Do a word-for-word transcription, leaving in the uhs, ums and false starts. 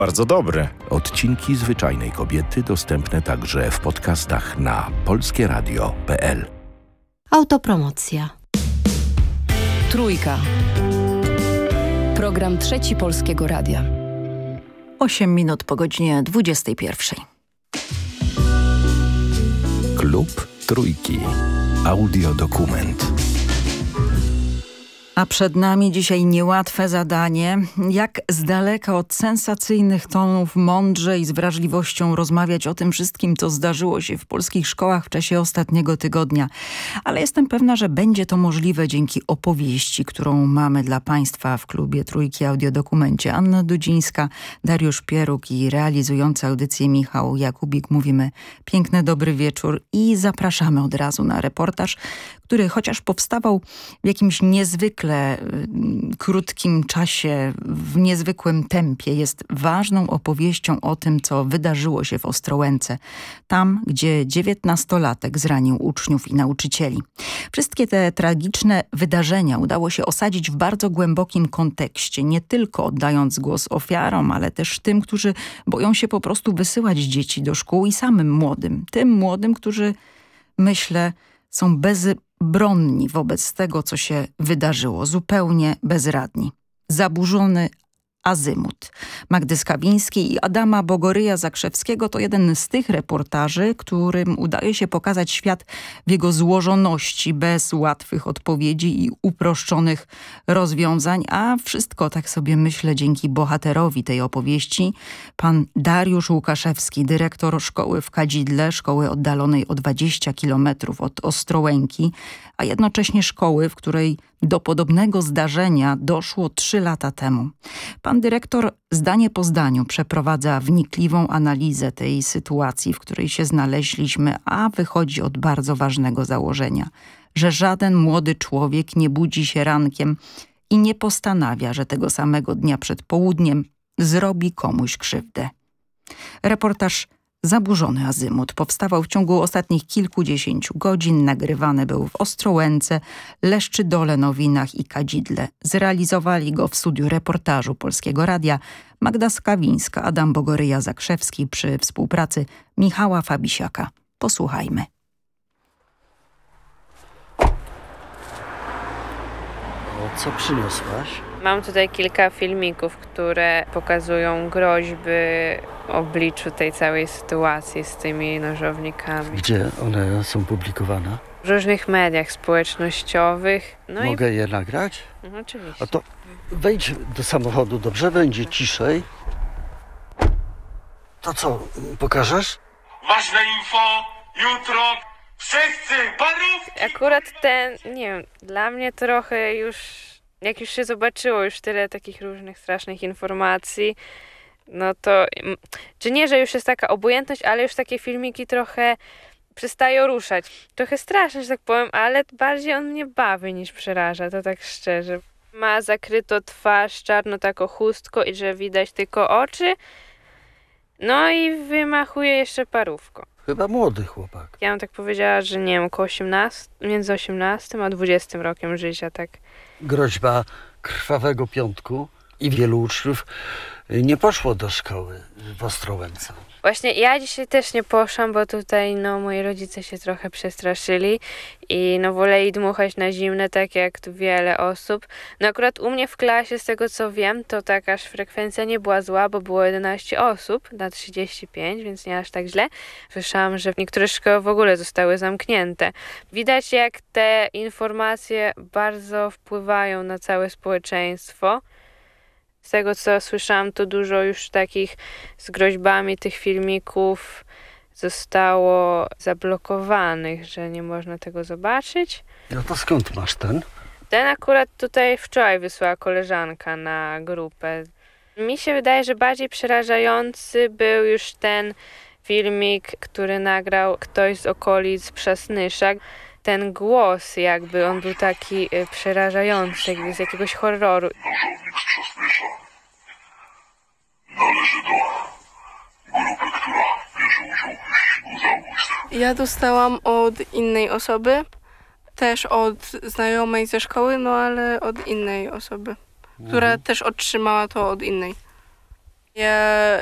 Bardzo dobry. Odcinki Zwyczajnej Kobiety dostępne także w podcastach na polskie radio kropka p l. Autopromocja. Trójka. Program Trzeci Polskiego Radia. Osiem minut po godzinie dwudziestej pierwszej. Klub Trójki. Audiodokument. A przed nami dzisiaj niełatwe zadanie, jak z daleka od sensacyjnych tonów mądrze i z wrażliwością rozmawiać o tym wszystkim, co zdarzyło się w polskich szkołach w czasie ostatniego tygodnia. Ale jestem pewna, że będzie to możliwe dzięki opowieści, którą mamy dla Państwa w klubie Trójki Audiodokumencie. Anna Dudzińska, Dariusz Pieruk i realizujący audycję Michał Jakubik. Mówimy piękny dobry wieczór i zapraszamy od razu na reportaż, który chociaż powstawał w jakimś niezwykle y, krótkim czasie, w niezwykłym tempie, jest ważną opowieścią o tym, co wydarzyło się w Ostrołęce. Tam, gdzie dziewiętnastolatek zranił uczniów i nauczycieli. Wszystkie te tragiczne wydarzenia udało się osadzić w bardzo głębokim kontekście, nie tylko oddając głos ofiarom, ale też tym, którzy boją się po prostu wysyłać dzieci do szkół i samym młodym. Tym młodym, którzy, myślę, są bezbronni wobec tego, co się wydarzyło, zupełnie bezradni. Zaburzony azymut Magdy Skawińskiej i Adama Bogoryja-Zakrzewskiego to jeden z tych reportaży, którym udaje się pokazać świat w jego złożoności, bez łatwych odpowiedzi i uproszczonych rozwiązań, a wszystko, tak sobie myślę, dzięki bohaterowi tej opowieści, pan Dariusz Łukaszewski, dyrektor szkoły w Kadzidle, szkoły oddalonej o dwadzieścia kilometrów od Ostrołęki, a jednocześnie szkoły, w której do podobnego zdarzenia doszło trzy lata temu. Pan dyrektor zdanie po zdaniu przeprowadza wnikliwą analizę tej sytuacji, w której się znaleźliśmy, a wychodzi od bardzo ważnego założenia, że żaden młody człowiek nie budzi się rankiem i nie postanawia, że tego samego dnia przed południem zrobi komuś krzywdę. Reportaż Zaburzony azymut powstawał w ciągu ostatnich kilkudziesięciu godzin. Nagrywany był w Ostrołęce, Leszczydole, Nowinach i Kadzidle. Zrealizowali go w studiu reportażu Polskiego Radia Magda Skawińska, Adam Bogoryja-Zakrzewski przy współpracy Michała Fabisiaka. Posłuchajmy. O, co przyniosłaś? Mam tutaj kilka filmików, które pokazują groźby w obliczu tej całej sytuacji z tymi nożownikami. Gdzie one są publikowane? W różnych mediach społecznościowych. No Mogę i... je nagrać? No, oczywiście. A to wejdź do samochodu, dobrze? Będzie ciszej. To co, pokażesz? Ważne info, jutro wszyscy parówki! Akurat ten, nie wiem, dla mnie trochę już... Jak już się zobaczyło już tyle takich różnych strasznych informacji, no to, czy nie, że już jest taka obojętność, ale już takie filmiki trochę przestają ruszać. Trochę straszne, że tak powiem, ale bardziej on mnie bawi niż przeraża, to tak szczerze. Ma zakryto twarz czarno taką chustką i że widać tylko oczy, no i wymachuje jeszcze parówką. Chyba młody chłopak. Ja bym tak powiedziała, że nie wiem, około osiemnastym, między osiemnastym a dwudziestym rokiem życia, tak. Groźba krwawego piątku i wielu uczniów nie poszło do szkoły w Ostrołęce. Właśnie ja dzisiaj też nie poszłam, bo tutaj no moi rodzice się trochę przestraszyli i no woleli dmuchać na zimne, tak jak tu wiele osób. No akurat u mnie w klasie, z tego co wiem, to taka frekwencja nie była zła, bo było jedenaście osób na trzydzieści pięć, więc nie aż tak źle. Słyszałam, że niektóre szkoły w ogóle zostały zamknięte. Widać, jak te informacje bardzo wpływają na całe społeczeństwo. Z tego, co słyszałam, to dużo już takich z groźbami tych filmików zostało zablokowanych, że nie można tego zobaczyć. No to skąd masz ten? Ten akurat tutaj wczoraj wysłała koleżanka na grupę. Mi się wydaje, że bardziej przerażający był już ten filmik, który nagrał ktoś z okolic Przasnysza. Ten głos jakby, on był taki y, przerażający, jakby z jakiegoś horroru. Nożownik z Przasnysza należy do grupy, która bierze udział w wyścigu zabójstw. Ja dostałam od innej osoby, też od znajomej ze szkoły, no ale od innej osoby, która Mhm. też otrzymała to od innej. Ja